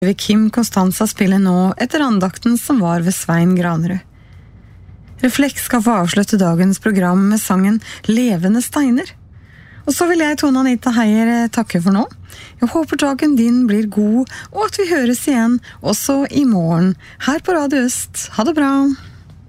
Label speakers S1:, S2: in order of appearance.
S1: Kim Constanza spiller nå etter andakten som var ved Svein Granerud. Refleks skal få avslutte dagens program med sangen Levende Steiner. Og så vil jeg, Tone Anita Heier, takke for nå. Jeg håper dagen din blir god, og at vi høres igjen også i morgen her på Radio Øst. Ha det bra!